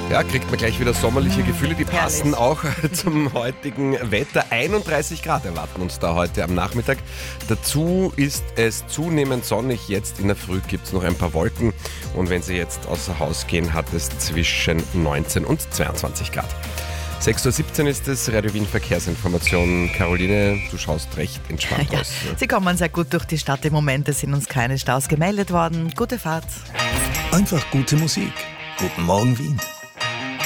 Ja, kriegt man gleich wieder sommerliche Gefühle, die passen auch zum heutigen Wetter. 31 Grad erwarten uns da heute am Nachmittag. Dazu ist es zunehmend sonnig. Jetzt in der Früh gibt es noch ein paar Wolken. Und wenn Sie jetzt außer Haus gehen, hat es zwischen 19 und 22 Grad. 6.17 Uhr ist es, Radio Wien Verkehrsinformation. Caroline, du schaust recht entspannt aus. Sie kommen sehr gut durch die Stadt im Moment. Es sind uns keine Staus gemeldet worden. Gute Fahrt. Einfach gute Musik. Guten Morgen Wien.